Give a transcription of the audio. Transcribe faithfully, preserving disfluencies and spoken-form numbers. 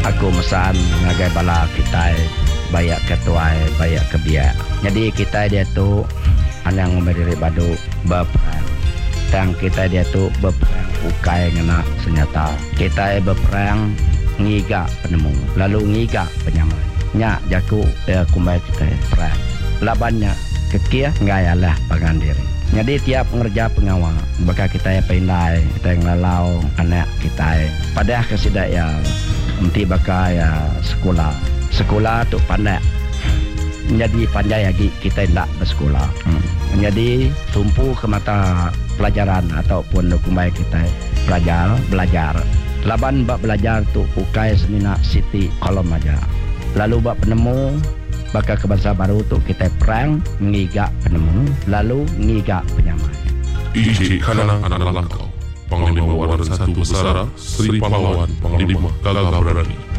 aku mesan ngagai bala kita bayak ketuai bayak kebiak. Jadi kita dia tu anang berdiri badu berperang. Dan kita dia tu berperang ukai ngena senjata. Kita berperang ngiga penemu lalu ngiga penyamai. Nya jaku ya kumbai kita perang. Labannya kekia ngayalah pangan diri. Jadi tiap ngerja pengawal bakal kita ya pindai kita yang lalau anak kita pada kesidak ya mesti bakal ya sekolah sekolah tu pandai jadi pandai lagi kita tidak bersekolah hmm. Jadi tumpu ke mata pelajaran ataupun kumbai kita belajar belajar laban bak belajar tu ukai semina siti kolom aja lalu bak penemu bakal ke bangsa baru tu kita perang ngigak penemu lalu ngigak penyamai. I J Kanang adalah kau Panglima Waran Satu Besara Sri Pahlawan Panglima Gagah Berani.